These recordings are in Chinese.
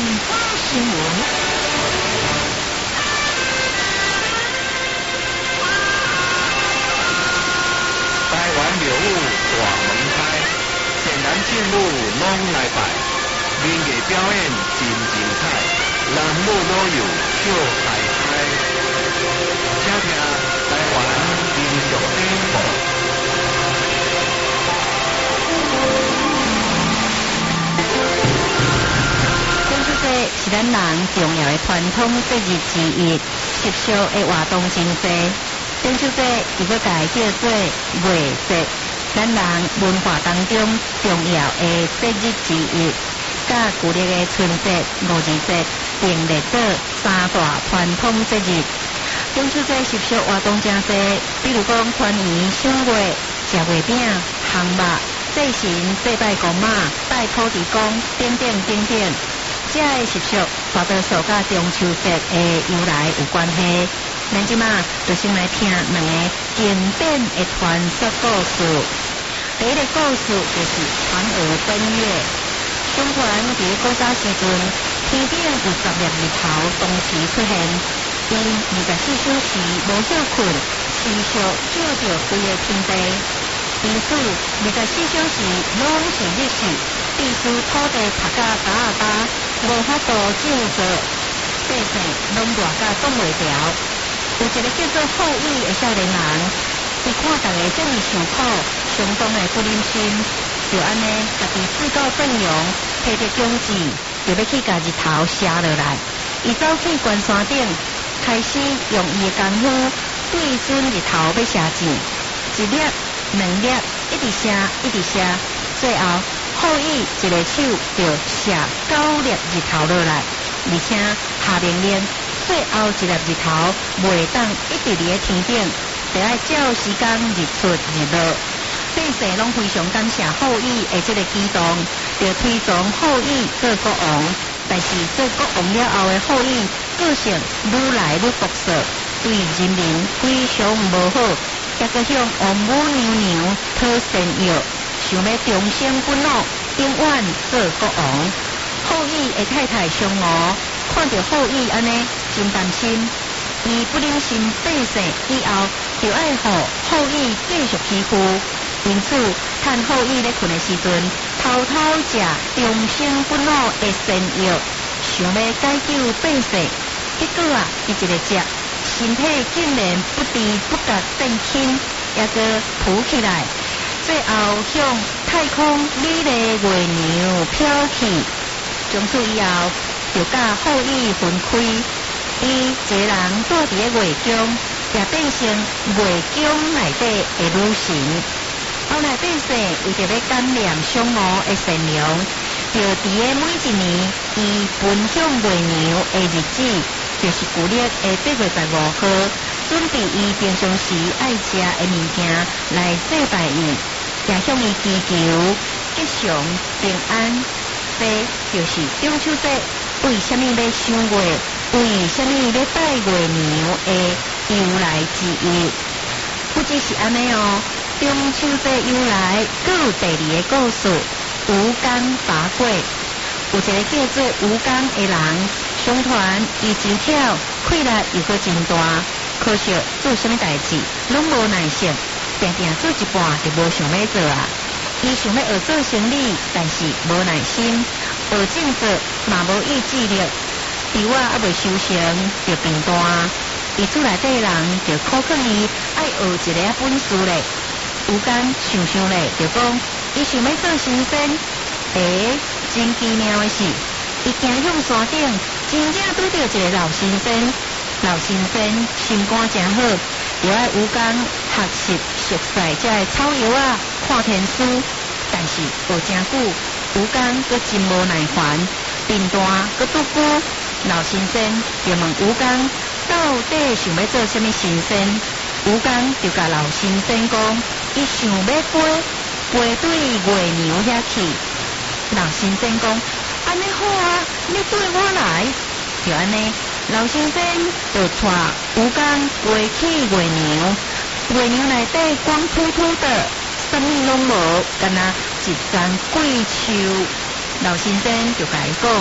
发新闻。 台湾庙宇大门开，前男进入拢来拜，民艺表演真精彩，男女老幼笑开开。请听台湾民俗典故。 是咱人重要的传统节日之一，习俗的活动真多。中秋节又搁改叫做月节，咱人文化当中重要的节日之一，甲旧历的春节、五二节并列做三大传统节日。中秋节习俗活动真多，比如讲团圆、赏月、食月饼、烘肉、祭神、祭拜公妈、拜土地公等等等等。这个习俗大多数甲中秋节的由来有关系。咱即马就先来听两个经典的传说故事。第一个故事就是嫦娥奔月。相传伫古早时阵，天顶有10粒日头同时出现，因24小时无休困，持续照着规个天地。因此24小时拢是日时，必须土地拍甲打啊打，无法度照做，百姓拢热甲挡袂牢。有一个叫做后羿的少年人，伊看大家这么受苦，相当的不忍心，就安尼家己自告奋勇，摕着弓子，就要去甲日头射落来。伊走去关山顶，开始用伊的功夫对准日头要射箭，一粒、两粒，一直射，一直射，最后后羿一个手就射9粒日头落来，而且下命令最后一粒日头袂当一直伫咧天顶，得爱照时间日出日落。百姓拢非常感谢后羿的这个举动，就推崇后羿做国王。但是做国王了后的后羿个性愈来愈毒舌，对人民非常无好，也搁向王母娘娘讨仙药，想要终身不老，永远做国王。后羿的太太嫦娥看到后羿安尼，真担心，伊不忍心百姓以后就爱互后羿继续欺负，因此趁后羿咧困的时阵，偷偷食终生不老的仙药，想要解救百姓。结果啊，伊一个食，身体竟然不知不觉变轻，也个浮起来，最后向太空美丽月亮飘去。从此以后，就甲后羿分开，伊一个人住伫咧月宫，也变成月宫内底的女神。后来百姓为着要感念嫦娥的善良，就伫咧每一年伊奔向月亮的日子，就是旧历的8月15号，准备伊平常时爱食的物件来祭拜伊，也向伊祈求吉祥平安。这就是中秋节为什么要赏月，为什么要拜月娘的由来之一。不只是安尼哦，中秋节由来佫有第二个故事，吴刚伐桂。有一个叫做吴刚的人，相传伊真巧，气力又佫真大，可惜做什么代志拢无耐性，定定做一半就无想要做啊。伊想要学做生理，但是无耐心，学正做嘛无意志力，伫我还未修成就病大。伊厝内底人就苦劝伊爱学一个本事咧。有间想咧，就讲伊想要做神仙。真奇妙的是，伊行向山顶，真正拄到一个老神仙。老先生心肝真好，就爱吴刚学习熟悉这个草药啊，看天书。但是学真久，吴刚佫真无耐烦，病大佫拄久。老先生就问吴刚到底想要做什么神仙？吴刚就甲老先生讲，伊想要飞对月娘遐去。老先生讲，安尼好啊，你对我来。就安尼，老先生就带吴刚飞去月娘。月娘内底光秃秃的，什么拢无，干那一丛桂树。老先生就甲伊讲，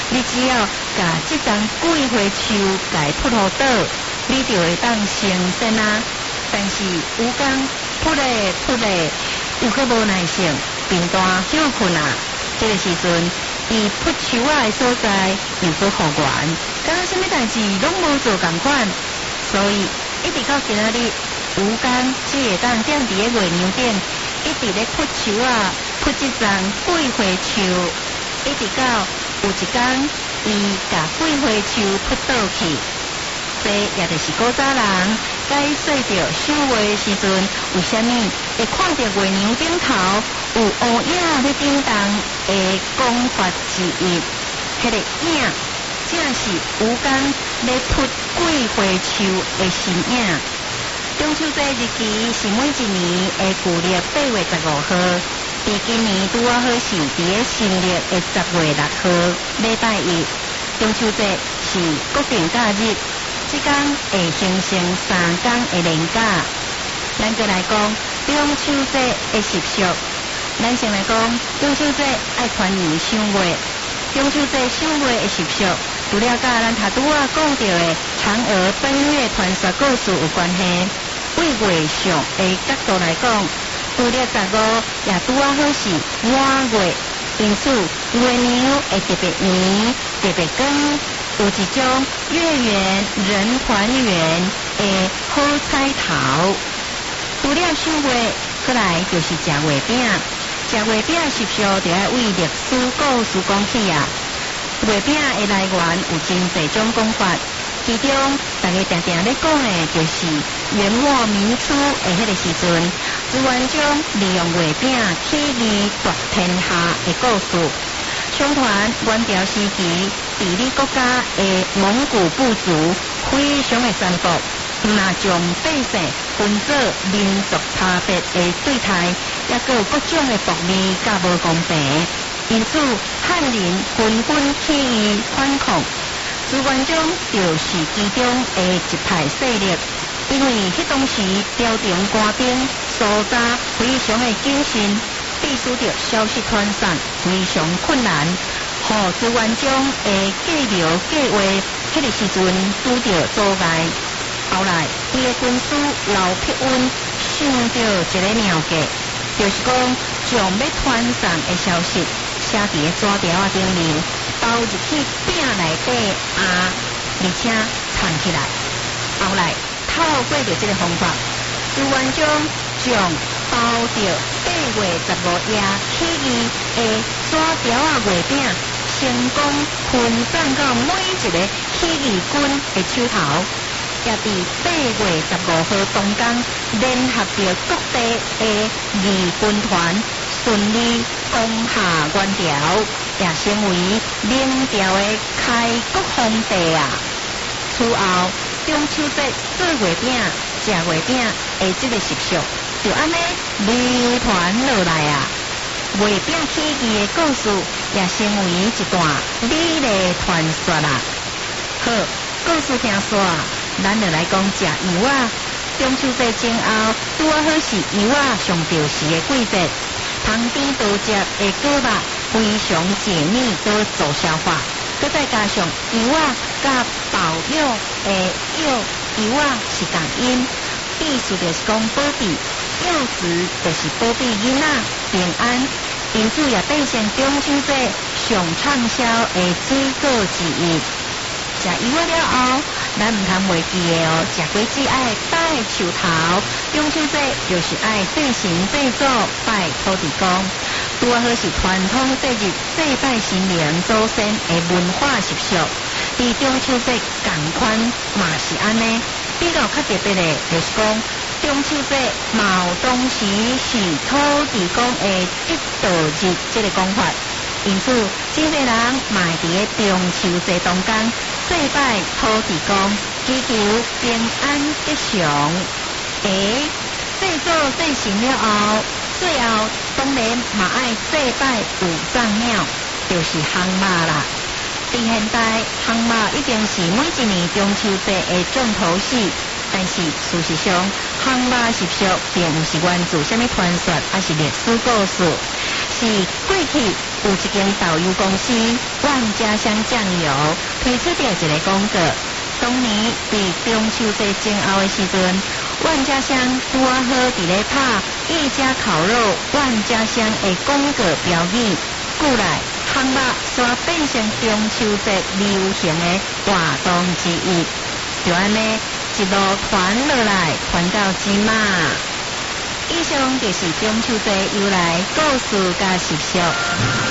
你只要甲这丛桂花树甲扑落倒，你就会当成真啊。但是有工扑咧扑咧，又搁无耐性，平单休困啊。这个时阵，伊扑树仔的所在又搁复原，敢若什么代志拢无做共款，所以一直到今仔日，有工只会当踮伫个月娘顶，一直咧扑树仔，扑这丛桂花树，一直到有一天，伊甲桂花树扑倒去。这也就是古早人解说着赏月的时阵，为虾米会看到月娘顶头有乌影咧叮当的讲法之一。迄个影正是有工咧扑桂花树的身影。中秋节日期是每一年的旧历8月15号，伫今年拄啊好是伫个新历的10月6号，礼拜一。中秋节是国定假日。即天会形成3天的连假。咱过来讲中秋节的习俗。咱先来讲中秋节爱团圆赏月。中秋节赏月的习俗，除了甲咱头拄啊讲到的嫦娥奔月传说故事有关系，为月上的角度来讲，旧历15也拄啊好是满月，因此月娘会特别圆、特别光。有一种月圆人团圆的好彩头。除了赏月，过来就是食月饼。食月饼习俗就要为历史故事讲起啊。月饼的来源有真侪种讲法，其中大家常常咧讲的，就是元末明初的迄个时阵，朱元璋利用月饼起义夺天下的故事。相传元朝时期，地理国家的蒙古部族非常的残酷，那将百姓分做民族差别的对待，也有各种的暴力甲无公平，因此汉人纷纷起义反抗。朱元璋就是其中的一派势力，因为迄当时朝廷官兵搜查非常的谨慎，必须着消息传散，非常困难。予朱元璋的计谋计划，迄个时阵拄着阻碍。后来，伊的军师刘辟温想到一个妙计，就是讲将要传送的消息写伫个纸条啊顶面，包入去饼内底而且藏起来。后来透过着这个方法，朱元璋将包着8月15夜起义的纸条啊月饼，成功分散到每一个起义军的手头，也伫8月15号当天联合着各地的义军团，顺利攻下元朝，也成为明朝的开国皇帝啊。此后，中秋节做月饼、食月饼的这个习俗，就安尼流传落来啊。月饼起义的故事也成为一段美丽传说啦。好，故事听煞，咱就来讲食油仔。中秋节前后，拄啊好是油仔上潮时的季节，旁边多汁的果肉非常解腻，搁助消化，搁再加上油仔甲保养的药油仔是同音，意思就是讲保庇。柚子就是保庇囡仔平安，因此也变成中秋节上畅销的水果之一。食油仔了后，咱唔通袂记的哦，食果子爱戴树头。中秋节就是爱祭神祭祖拜土地公，拄啊好是传统节日祭拜神灵祖先的文化习俗。伫中秋节同款嘛是安尼，比较较特别的，就是讲。中秋节嘛有当时是土地公的得道日这个讲法，因此真侪人嘛会伫个中秋节当天祭拜土地公，祈求平安吉祥。祭祖祭神了后，最后当然嘛爱祭拜五脏庙，就是烘肉啦。伫现代，烘肉已经是每一年中秋节的重头戏。但是事实上，烘肉习俗并不是源自什么传说，还是历史故事。 是过去有一间导游公司万家香酱油推出着一个广告，当年伫中秋节前后的时阵，万家香拄啊好伫咧拍一家烤肉万家香的广告标语，故来烘肉煞变成中秋节流行的活动之一，就安尼一路传落来，传到即马。以上就是中秋节由来故事甲习俗。